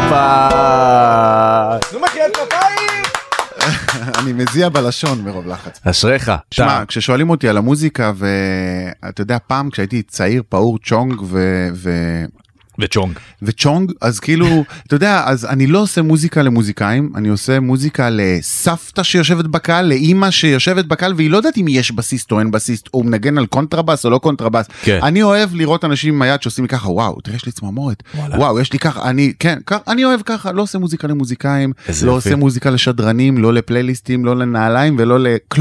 נו מחיית כפיים! אני מזיע בלשון מרוב לחץ. אשריך. תשמע, כששואלים אותי על המוזיקה, ואתה יודע, פעם כשהייתי צעיר, פעור צ'ונג וצ'ונג, אז כאילו, אתה יודע, אז אני לא עושה מוזיקה למוזיקאים, אני עושה מוזיקה לסבתא שיושבת בקהל, לאמא שיושבת בקהל, והיא לא יודעת אם יש בסיסט או אין בסיסט, או מנגן על קונטרבאס או לא קונטרבאס. אני אוהב לראות אנשים עם היד שעושים לי ככה, וואו, תראה, יש לי צמרמורת, וואו, יש לי ככה, אני אוהב ככה, לא עושה מוזיקה למוזיקאים, לא עושה מוזיקה לשדרנים, לא לפלייליסטים, לא לנעליים ולא לכלום.